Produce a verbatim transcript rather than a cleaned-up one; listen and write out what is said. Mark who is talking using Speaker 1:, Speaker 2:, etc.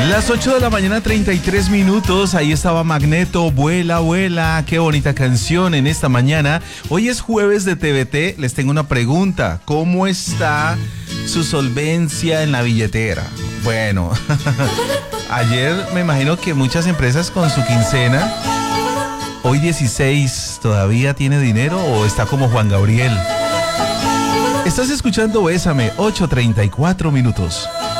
Speaker 1: Las ocho de la mañana, treinta y tres minutos. Ahí estaba Magneto, Vuela, Vuela. Qué bonita canción en esta mañana. Hoy es jueves de T V T. Les tengo una pregunta. ¿Cómo está su solvencia en la billetera? Bueno, ayer me imagino que muchas empresas con su quincena. Hoy dieciséis, ¿todavía tiene dinero o está como Juan Gabriel? Estás escuchando Bésame, ocho treinta y cuatro minutos.